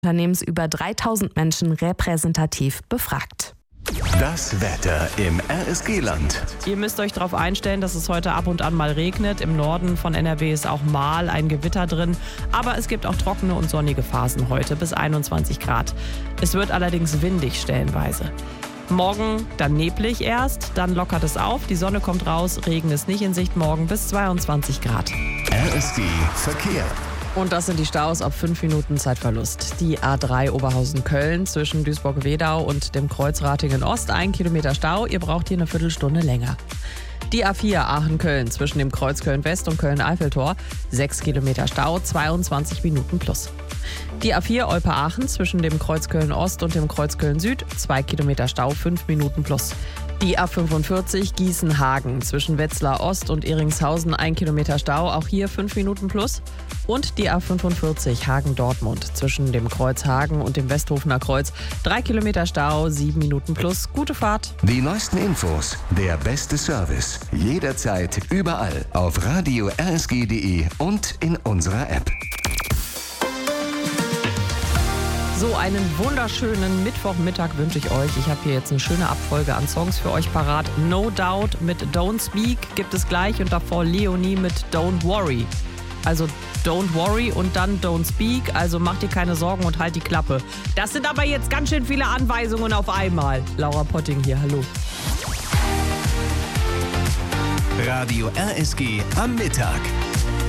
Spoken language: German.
Unternehmens über 3000 Menschen repräsentativ befragt. Das Wetter im RSG-Land. Ihr müsst euch darauf einstellen, dass es heute ab und an mal regnet. Im Norden von NRW ist auch mal ein Gewitter drin. Aber es gibt auch trockene und sonnige Phasen heute bis 21 Grad. Es wird allerdings windig stellenweise. Morgen dann neblig erst, dann lockert es auf, die Sonne kommt raus, Regen ist nicht in Sicht, morgen bis 22 Grad. RSG Verkehr. Und das sind die Staus auf 5 Minuten Zeitverlust. Die A3 Oberhausen-Köln zwischen Duisburg-Wedau und dem Kreuz Ratingen-Ost, 1 Kilometer Stau, ihr braucht hier eine Viertelstunde länger. Die A4 Aachen-Köln zwischen dem Kreuz Köln-West und Köln-Eiffeltor, 6 Kilometer Stau, 22 Minuten plus. Die A4 Olpe-Aachen zwischen dem Kreuz Köln-Ost und dem Kreuz Köln-Süd, 2 Kilometer Stau, 5 Minuten plus. Die A45 Gießen-Hagen zwischen Wetzlar Ost und Ehringshausen, 1 Kilometer Stau, auch hier 5 Minuten plus. Und die A45 Hagen-Dortmund zwischen dem Kreuz Hagen und dem Westhofener Kreuz, 3 Kilometer Stau, 7 Minuten plus. Gute Fahrt. Die neuesten Infos, der beste Service, jederzeit, überall auf radio rsg.de und in unserer App. So einen wunderschönen Mittwochmittag wünsche ich euch. Ich habe hier jetzt eine schöne Abfolge an Songs für euch parat. No Doubt mit Don't Speak gibt es gleich und davor Leonie mit Don't Worry. Also Don't Worry und dann Don't Speak, also mach dir keine Sorgen und halt die Klappe. Das sind aber jetzt ganz schön viele Anweisungen auf einmal. Laura Potting hier, hallo. Radio RSG am Mittag.